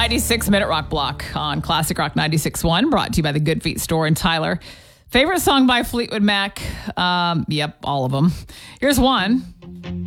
96-minute rock block on Classic Rock 96.1, brought to you by the Good Feet store in Tyler. Favorite song by Fleetwood Mac? Yep, all of them. Here's one.